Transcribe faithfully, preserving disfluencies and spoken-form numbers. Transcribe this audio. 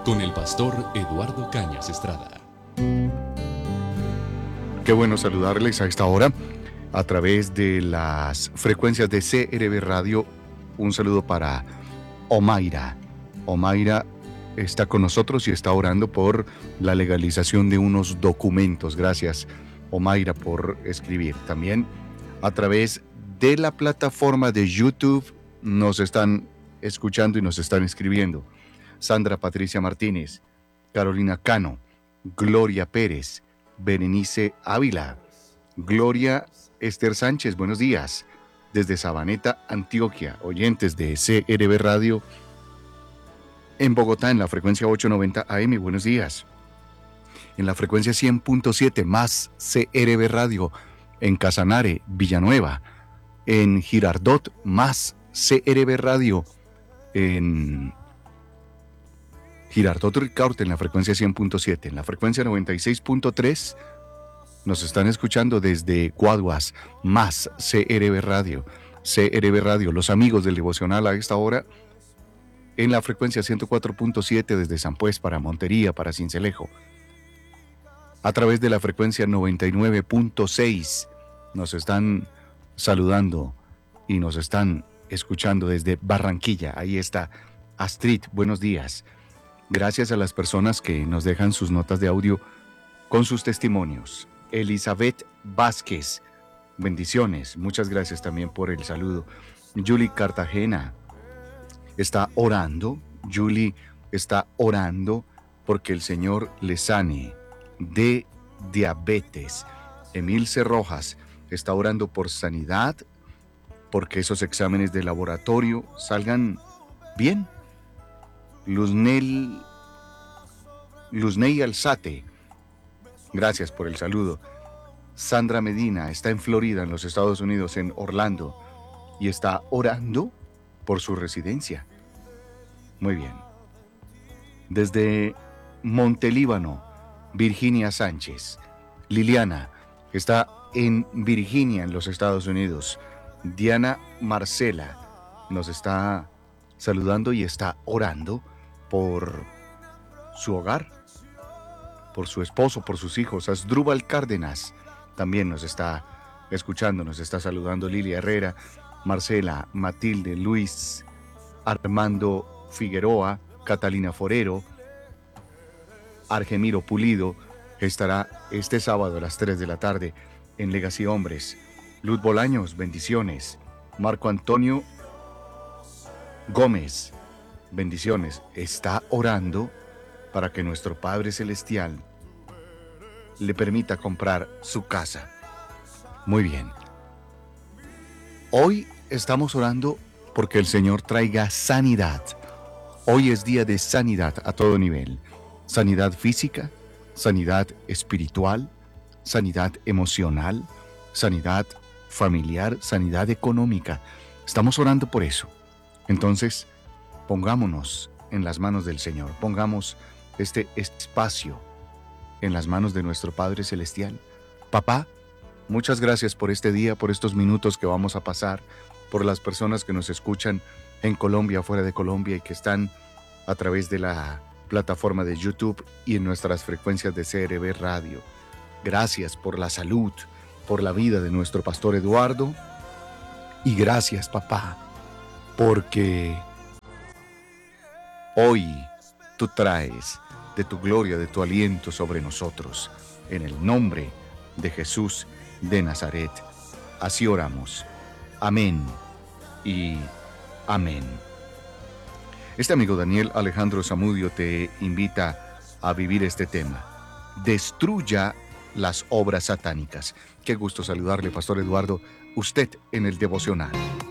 con el pastor Eduardo Cañas Estrada. Qué bueno saludarles a esta hora a través de las frecuencias de C R B Radio. Un saludo para Omaira. Omaira está con nosotros y está orando por la legalización de unos documentos. Gracias, Omaira, por escribir. También a través de la plataforma de YouTube nos están escuchando y nos están escribiendo. Sandra Patricia Martínez, Carolina Cano, Gloria Pérez, Berenice Ávila, Gloria Esther Sánchez, buenos días, desde Sabaneta, Antioquia, oyentes de C R B Radio en Bogotá en la frecuencia ochocientos noventa A M, buenos días. En la frecuencia cien punto siete más C R B Radio en Casanare, Villanueva, en Girardot más C R B Radio en Girardot Ricaurte en la frecuencia cien punto siete, en la frecuencia noventa y seis punto tres nos están escuchando desde Guaduas, más C R B Radio, C R B Radio, los amigos del devocional a esta hora, en la frecuencia ciento cuatro punto siete desde San Pues para Montería, para Sincelejo, a través de la frecuencia noventa y nueve punto seis nos están saludando y nos están escuchando desde Barranquilla. Ahí está Astrid, buenos días. Gracias a las personas que nos dejan sus notas de audio con sus testimonios. Elizabeth Vázquez, bendiciones. Muchas gracias también por el saludo. Julie Cartagena está orando. Julie está orando porque el Señor le sane de diabetes. Emilce Rojas está orando por sanidad, porque esos exámenes de laboratorio salgan bien. Luznel, Luzney Alzate, gracias por el saludo. Sandra Medina está en Florida, en los Estados Unidos, en Orlando, y está orando por su residencia. Muy bien. Desde Montelíbano, Virginia Sánchez. Liliana está en Virginia, en los Estados Unidos. Diana Marcela nos está saludando y está orando por su hogar, por su esposo, por sus hijos. Asdrúbal Cárdenas también nos está escuchando, nos está saludando. Lilia Herrera, Marcela, Matilde, Luis, Armando Figueroa, Catalina Forero, Argemiro Pulido estará este sábado a las tres de la tarde en Legacy Hombres. Luz Bolaños, bendiciones. Marco Antonio Gómez, bendiciones. Está orando para que nuestro Padre Celestial le permita comprar su casa. Muy bien. Hoy estamos orando porque el Señor traiga sanidad. Hoy es día de sanidad a todo nivel. Sanidad física, sanidad espiritual, sanidad emocional, sanidad familiar, sanidad económica. Estamos orando por eso. Entonces, pongámonos en las manos del Señor. Pongamos este espacio en las manos de nuestro Padre Celestial. Papá, muchas gracias por este día, por estos minutos que vamos a pasar, por las personas que nos escuchan en Colombia, fuera de Colombia, y que están a través de la plataforma de YouTube y en nuestras frecuencias de C R B Radio. Gracias por la salud, por la vida de nuestro pastor Eduardo. Y gracias, papá, porque hoy tú traes de tu gloria, de tu aliento sobre nosotros. En el nombre de Jesús de Nazaret. Así oramos. Amén y amén. Este amigo Daniel Alejandro Zamudio te invita a vivir este tema. Destruya las obras satánicas. Qué gusto saludarle, Pastor Eduardo, usted en el devocional.